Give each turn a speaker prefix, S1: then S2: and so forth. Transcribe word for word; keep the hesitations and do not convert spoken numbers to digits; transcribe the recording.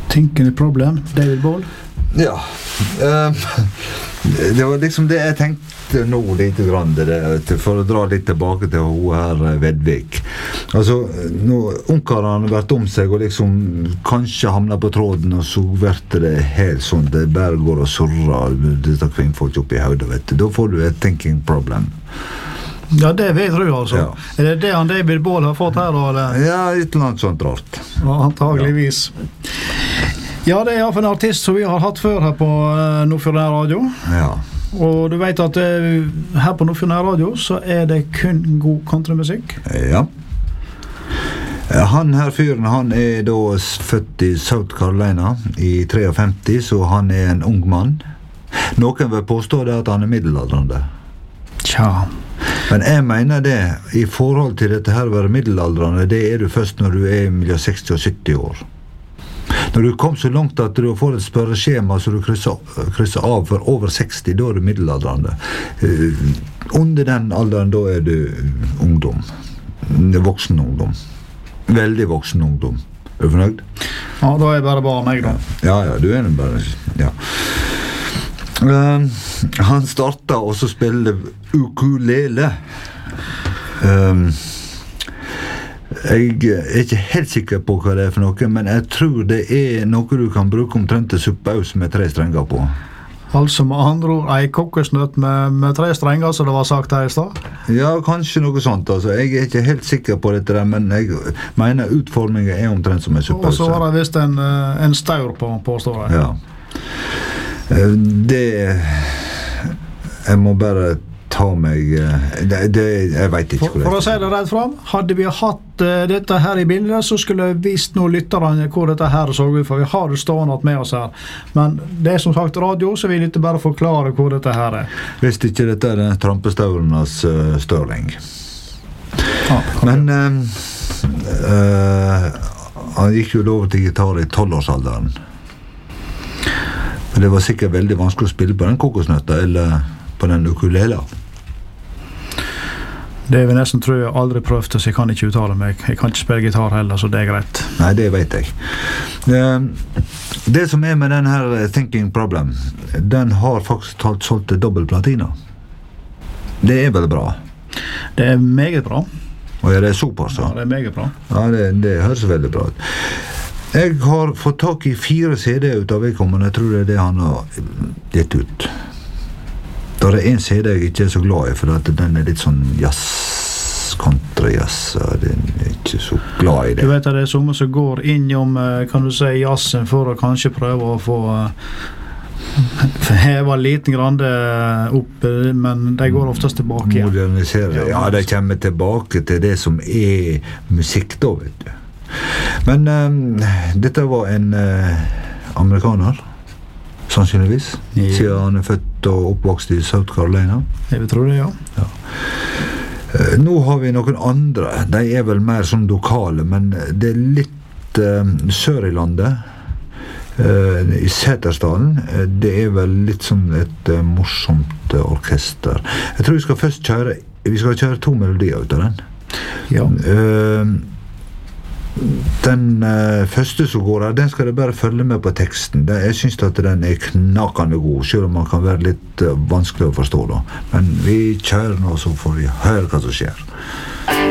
S1: Thinking Problem, David Ball.
S2: Ja, um, det var liksom det jeg tenkte nå lite grann, det, det, for å dra litt tilbake til hun her Vedvik. Altså, nå ungkarene har vært om seg og liksom kanskje hamnet på tråden, og så vært det helt sånn, det bare går og surrer, dette kvinnfolk opp i hodet, vet du. Da får du et thinking problem.
S1: Ja, det vet du altså.
S2: Ja.
S1: Er det det han David Ball har fått her da, eller?
S2: Ja, et eller annet sånt rart.
S1: Ja, antageligvis. Ja, det er i hvert fall en artist som vi har hatt før her på uh, Nordfjordeid Radio.
S2: Ja.
S1: Og du vet at uh, her på Nordfjordeid Radio så er det kun god countrymusikk.
S2: Ja. Han her fyren, han er da født i South Carolina i femtitre, så han er en ung mann. Noen vil påstå det at han er middelaldrende.
S1: Tja.
S2: Men jeg mener det, i forhold til dette her å være middelaldrende, det er du først når du er mellom seksti og sytti år. Når du kom så langt at du får et spørreskjema så du krysser, krysser av for over seksti, da er du middelaldrende. Uh, under den alderen, da er du ungdom. Voksen ungdom. Veldig voksen ungdom. Er du fornøyd?
S1: Ja, da er jeg bare barn, jeg da.
S2: Ja, ja, du er bare, ja. Uh, han startet også å spille ukulele. Um, Jeg er ikke helt sikker på hva det er for noe, men jeg tror det er noe du kan bruke omtrent til suppaus med tre strenger på.
S1: Altså med andre ord, ei kokosnøtt med, med tre strenger, som det var sagt her i stad?
S2: Ja, kanskje noe sånt. Altså. Jeg er ikke helt sikker på dette, men jeg mener utformingen er omtrent som en suppaus.
S1: Og så var det visst en, en staur på, påstår jeg.
S2: Ja. Det... Jeg må bare ta meg... Det, det, jeg vet ikke
S1: for, for å si det rett frem, hadde vi hatt uh, dette her i bildet, så skulle jeg vist noen lytterne hvor dette her så ut, for vi har det stående med oss her. Men det er som sagt radio, så vil jeg ikke bare forklare hvor dette her er.
S2: Hvis ikke dette er trampestaurenes uh, Stirling.
S1: Ah, okay.
S2: Men uh, uh, han gikk jo over til gitar i tolvårsalderen. Men det var sikkert veldig vanskelig å spille på den kokosnøtta, eller på den ukulele.
S1: Det vil nesten tror jeg aldri prøvd, så jeg kan ikke uttale meg. Jeg kan ikke spille gitar heller, så det er greit.
S2: Nei, det vet jeg. Det som er med den her Thinking Problem, den har faktisk talt solgt til dobbelt platina. Det er vel bra?
S1: Det er meget bra.
S2: Og er det såpass?
S1: Ja, det er meget bra.
S2: Ja, det, det høres veldig bra ut. Jeg har fått tak i fire C D ut av vedkommende, jeg tror det er det han har gitt ut. Da er det en C D jeg ikke er så glad i, for at den er litt sånn jazz, country jazz, og jeg er ikke så glad i det.
S1: Du vet at det er somme som går innom, kan du si, jazzen for å kanskje prøve å få heva liten grande opp, men de går oftest tilbake igjen.
S2: Modernisere, ja, de kommer tilbake til det som er musikk da, vet du. Men um, dette var en uh, amerikaner, sannsynligvis, ja. Siden han er født og oppvokst i South Carolina.
S1: Jeg vil tro det, ja.
S2: Ja. Uh, nå har vi noen andre, de er vel mer sånn lokale, men det er litt uh, sør i landet, uh, i Setesdalen. Uh, det er vel litt sånn et uh, morsomt uh, orkester. Jeg tror vi skal først kjøre, vi skal kjøre to melodier ut av den.
S1: Ja.
S2: Uh, Den uh, første som går her, den skal jeg bare følge med på teksten. Den, jeg synes at den er knakende god, selv om man kan være litt uh, vanskelig å forstå da. Men vi kjører nå, så får vi høre hva som skjer.